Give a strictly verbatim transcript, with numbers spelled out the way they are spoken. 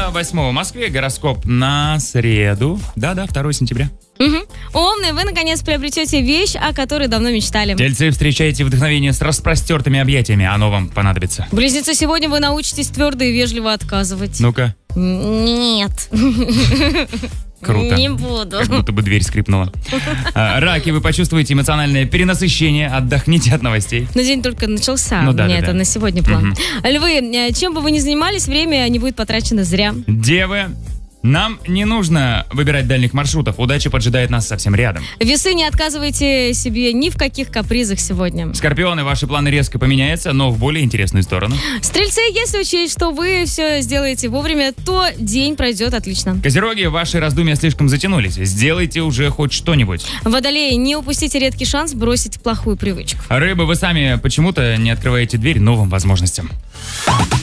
до восьмого в Москве. Гороскоп на среду. Да-да, второго сентября. Угу. Умные, вы наконец приобретете вещь, о которой давно мечтали. Тельцы, встречаете вдохновение с распростертыми объятиями. Оно вам понадобится. Близнецы, сегодня вы научитесь твердо и вежливо отказывать. Ну-ка. Нет. Круто. Не буду. Как будто бы дверь скрипнула. А, раки, вы почувствуете эмоциональное перенасыщение. Отдохните от новостей. Но день только начался. Ну, да, У меня да, это да. на сегодня план. Львы, чем бы вы ни занимались, время не будет потрачено зря. Девы, нам не нужно выбирать дальних маршрутов. Удача поджидает нас совсем рядом. Весы, не отказывайте себе ни в каких капризах сегодня. Скорпионы, ваши планы резко поменяются, но в более интересную сторону. Стрельцы, если учесть, что вы все сделаете вовремя, то день пройдет отлично. Козероги, ваши раздумья слишком затянулись. Сделайте уже хоть что-нибудь. Водолеи, не упустите редкий шанс бросить плохую привычку. Рыбы, вы сами почему-то не открываете дверь новым возможностям.